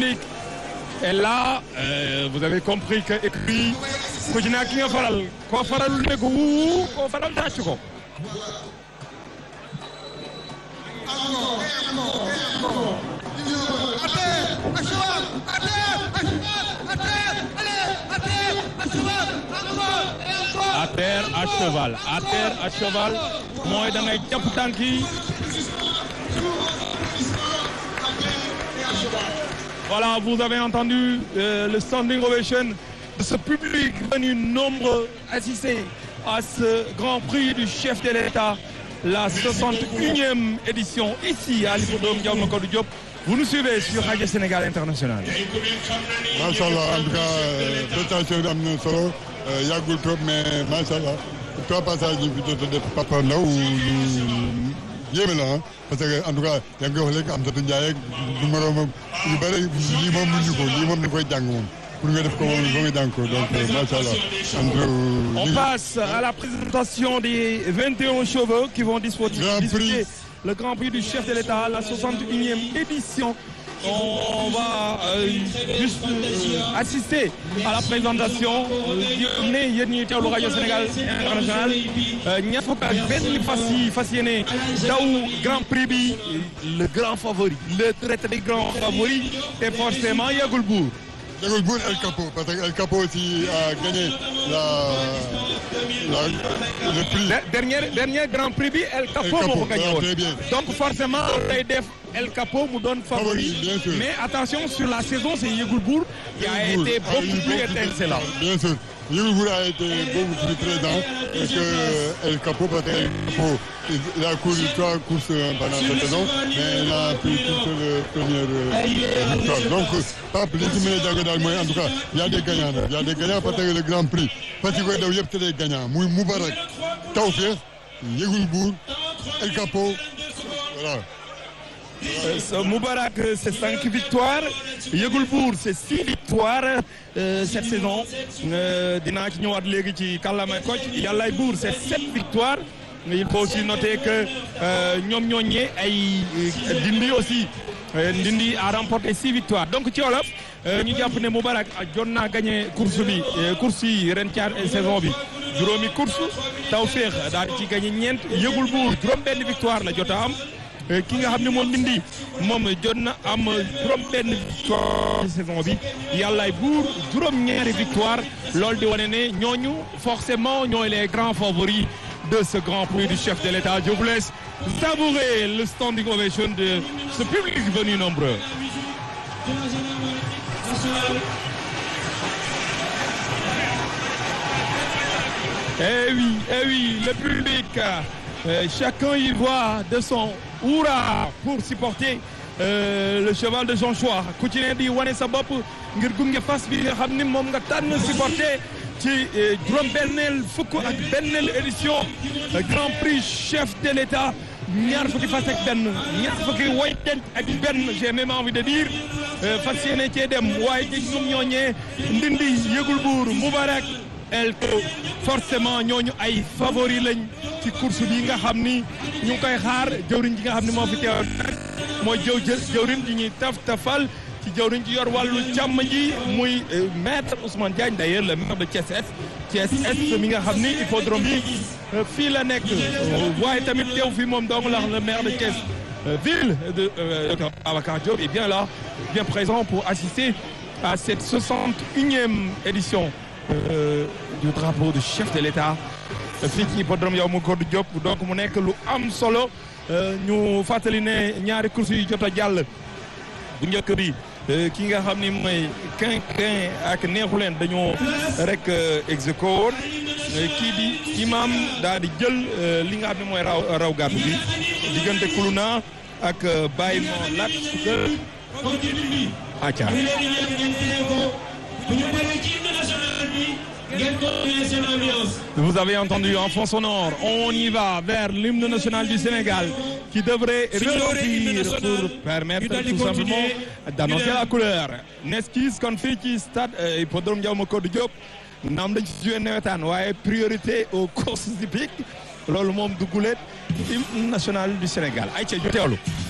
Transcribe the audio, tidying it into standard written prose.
public est là. Vous avez compris que écrit ku ci nekk ki nga faral koo faral nekk koo faral tàcc ko. À terre à cheval, à terre à cheval mooy da ngay jàpp tànk yi. Voilà, vous avez entendu le standing ovation de ce public venu nombreux assister à ce Grand Prix du chef de l'État, la 61e édition ici à l'hippodrome Ndiaw Macodou Diop. Vous nous suivez sur Radio Sénégal International. Macha Allah, en tout cas prestation bi am na solo yàggul trop mais macha Allah 3 passages yi fi jot a def Papa Ndaw yéeme la parce que en tout cas yaa ngi wax léegi am Satu Ndiaye ak du moroom yu bëri lii moom muñu ko lii moom da koy jàng moom pour nga def ko moom ba nga jàng ko donc macha Allah. On passe à la présentation des 21 chevaux qui vont disputer le Grand Prix du chef de l'État, la 61e édition. On va juste assister à la présentation ne yéen ñi teewlu rajo Sénégal International ñaar fukk ak benn fas yéene daw Grand Prix bi le grand favori le traité grand favori et forcément Yagul Bour. Yagul Bour El Capo parce que El Capo aussi a gagné le prix. Dernier Grand Prix bi El Capo moo ko gagné woon donc forcément day def El Capo mu doon favori mais attention sur la saison c'est Yagul Bour qui a été beaucoup plus étincelant. Bien sûr Yagul Bour a été beaucoup plus présent que El Capo parce que El Capo il a couru 3 courses pendant cette saison mais il a pris toute le première victoire donc Pape li ci mën a jàng daal mooy en tout cas il y a des gagnants il y a des gagnants parce que le Grand Prix parce que koy daw yëpp c'est des gagnants muy Moubarak Tawfekh Yagul Bour El Capo voilà. Moubarak c'est 5 victoires Yagul Bour c'est 6 victoires cette saison dinaa ci ñëwaat léegi ci kàllaamay coach Yàllaay Bour c'est 7 victoires mais il faut aussi noter que ñoom ñooñee ay Ndindi aussi Ndindi a remporté 6 victoires donc ci wolof ñu jàpp ne Moubarak jot naa gagné course yi ren ci saison bi juróomi course Tawfekh daal di ci gagné ñeent Yagul Bour juróom benn victoire la jot a am ki nga xam ne moom Ndindi moom jot na am juróom benn victoire saison bi Yàllaay Bour juróom ñaari victoire loolu di wane ne ñooñu forcément ñooy les grands favoris de ce Grand Prix du chef de l'État. Je vous laisse savourer le standing ovation de ce public venu nombreux. Eh oui, le public, chacun y voit de son hurrah pour supporter le cheval de son choix. ku ci ne di wane sa bopp ngir gunge fas bi nga xam ni moom nga tànn supporter ci juróom-benneel fukk ak benneel édition Grand Prix chef de l'État ñaar fukki fas ak benn ñaar fukki woytent ak benn j'ai même envie de dire fas yéene cee dem waaye ci ñoom ñooñee Ndindi Yagul Bour Moubarak El Capo forcément ñooñu ay favori lañ ci course bi nga xam ni ñu ngi koy xaar jëwriñ ji nga xam ni moo fi teew mooy jëwriñ ji ñuy tafal ci jëwriñ ci yor wàllu càmm ji muy maître Ousmane Diagne d'ailleurs le maire de Thiès Est mi nga xam ni hippodrome bi fii la nekk waaye tamit teew fii moom dong la le maire de Thiès ville de Babacar Diop est bien là bien présent pour assister à cette 61e édition du drapeau du chef de l'État fii ci hippodrome Ndiaw Macodou Diop donc mu nekk lu am solo ñu fàttali ne ñaari course yi jot a jàll bu njëkk bi ki nga xam ni mooy Quinquin ak Neexuleen dañoo rek exéco woon kii di imam daal di jël li nga xam ne mooy raw gàddu bi diggante Kuluna ak Baye Mo Lat Aca Vous avez entendu en fond sonore, on y va vers l'hymne national du Sénégal qui devrait retentir pour permettre tout simplement d'annoncer la couleur. Neskis kon fii ci stade hippodrome Ndiaw Macodou Diop naam dañ ci joué nawetaan waaye priorité aux courses hippiques loolu moom du guléet hymne national du Sénégal ay ca ñu teewlu